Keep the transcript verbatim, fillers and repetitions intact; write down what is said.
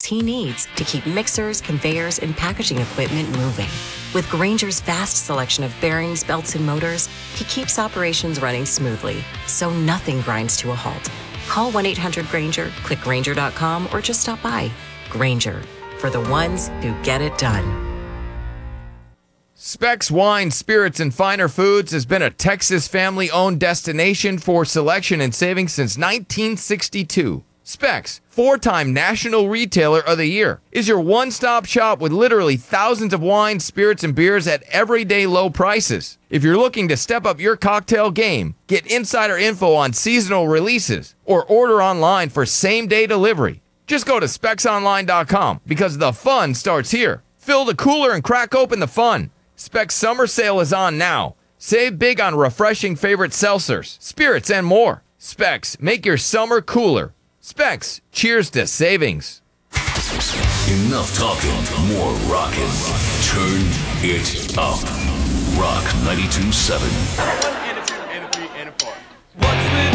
he needs to keep mixers, conveyors, and packaging equipment moving. With Grainger's vast selection of bearings, belts, and motors, he keeps operations running smoothly, so nothing grinds to a halt. Call one eight hundred Grainger, click Grainger dot com, or just stop by. Grainger, for the ones who get it done. Specs Wine, Spirits, and Finer Foods has been a Texas family-owned destination for selection and savings since nineteen sixty-two. Specs, four-time National Retailer of the Year, is your one-stop shop with literally thousands of wines, spirits, and beers at everyday low prices. If you're looking to step up your cocktail game, get insider info on seasonal releases, or order online for same-day delivery, just go to specs online dot com because the fun starts here. Fill the cooler and crack open the fun. Specs Summer Sale is on now. Save big on refreshing favorite seltzers, spirits, and more. Specs, make your summer cooler. Specs, cheers to savings. Enough talking, more rocking. Turn it up. Rock ninety-two point seven. And a two, and a three, and a four.